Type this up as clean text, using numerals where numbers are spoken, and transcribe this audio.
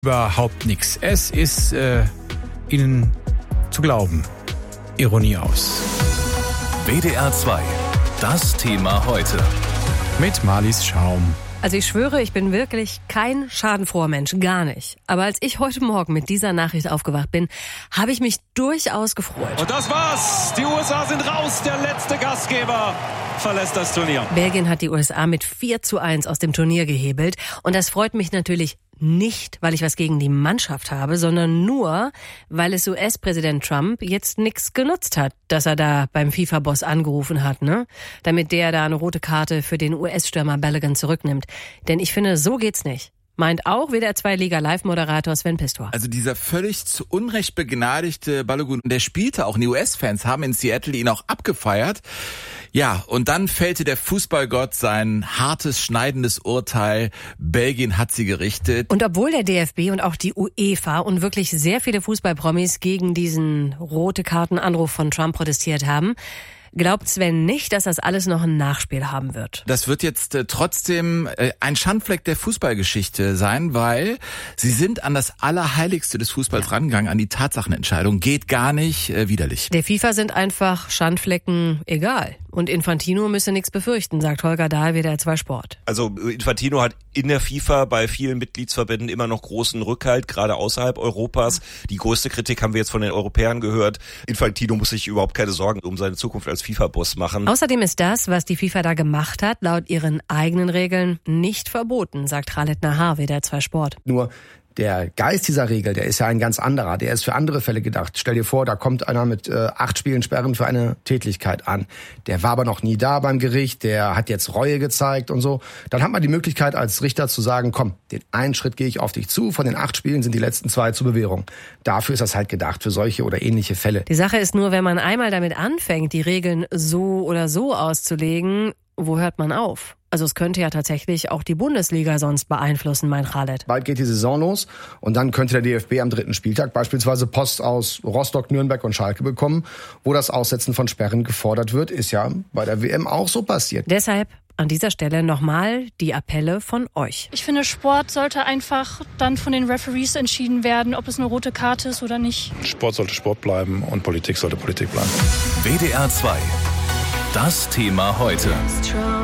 Überhaupt nichts. Es ist Ihnen zu glauben. Ironie aus. WDR 2. Das Thema heute. Mit Marlies Schaum. Also ich schwöre, ich bin wirklich kein schadenfroher Mensch, gar nicht. Aber als ich heute Morgen mit dieser Nachricht aufgewacht bin, habe ich mich durchaus gefreut. Und das war's. Die USA sind raus. Der letzte Gastgeber verlässt das Turnier. Belgien hat die USA mit 4:1 aus dem Turnier gehebelt. Und das freut mich natürlich nicht, weil ich was gegen die Mannschaft habe, sondern nur, weil es US-Präsident Trump jetzt nichts genutzt hat, dass er da beim FIFA-Boss angerufen hat, ne? Damit der da eine rote Karte für den US-Stürmer Balogun zurücknimmt. Denn ich finde, so geht's nicht. Meint auch WDR 2 Liga-Live-Moderator Sven Pistor. Also dieser völlig zu Unrecht begnadigte Balogun, der spielte auch, und die US-Fans haben in Seattle ihn auch abgefeiert. Ja, und dann fällte der Fußballgott sein hartes, schneidendes Urteil. Belgien hat sie gerichtet. Und obwohl der DFB und auch die UEFA und wirklich sehr viele Fußballpromis gegen diesen rote Kartenanruf von Trump protestiert haben, glaubt Sven nicht, dass das alles noch ein Nachspiel haben wird. Das wird jetzt trotzdem ein Schandfleck der Fußballgeschichte sein, weil sie sind an das Allerheiligste des Fußballs rangegangen, an die Tatsachenentscheidung. Geht gar nicht, widerlich. Der FIFA sind einfach Schandflecken egal. Und Infantino müsse nichts befürchten, sagt Holger Dahl, WDR 2 Sport. Also Infantino hat in der FIFA bei vielen Mitgliedsverbänden immer noch großen Rückhalt, gerade außerhalb Europas. Die größte Kritik haben wir jetzt von den Europäern gehört. Infantino muss sich überhaupt keine Sorgen um seine Zukunft als FIFA-Boss machen. Außerdem ist das, was die FIFA da gemacht hat, laut ihren eigenen Regeln nicht verboten, sagt Khaled Nahar, WDR 2 Sport. Nur der Geist dieser Regel, der ist ja ein ganz anderer. Der ist für andere Fälle gedacht. Stell dir vor, da kommt einer mit 8 Spielen Sperren für eine Tätlichkeit an. Der war aber noch nie da beim Gericht, der hat jetzt Reue gezeigt und so. Dann hat man die Möglichkeit als Richter zu sagen, komm, den einen Schritt gehe ich auf dich zu. Von den 8 Spielen sind die letzten 2 zur Bewährung. Dafür ist das halt gedacht, für solche oder ähnliche Fälle. Die Sache ist nur, wenn man einmal damit anfängt, die Regeln so oder so auszulegen, wo hört man auf? Also es könnte ja tatsächlich auch die Bundesliga sonst beeinflussen, mein Khaled. Bald geht die Saison los und dann könnte der DFB am 3. Spieltag beispielsweise Post aus Rostock, Nürnberg und Schalke bekommen, wo das Aussetzen von Sperren gefordert wird. Ist ja bei der WM auch so passiert. Deshalb an dieser Stelle nochmal die Appelle von euch. Ich finde, Sport sollte einfach dann von den Referees entschieden werden, ob es eine rote Karte ist oder nicht. Sport sollte Sport bleiben und Politik sollte Politik bleiben. WDR 2. Das Thema heute.